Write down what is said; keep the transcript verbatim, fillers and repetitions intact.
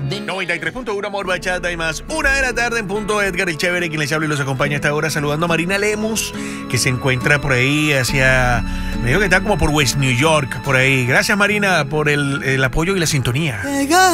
noventa y tres punto uno Amor, Bachata y más. Una de la tarde en punto. Edgar el Chévere, quien les habla y los acompaña a esta hora, saludando a Marina Lemus, que se encuentra por ahí hacia... Me dijo que está como por West New York, por ahí. Gracias, Marina, por el, el apoyo y la sintonía.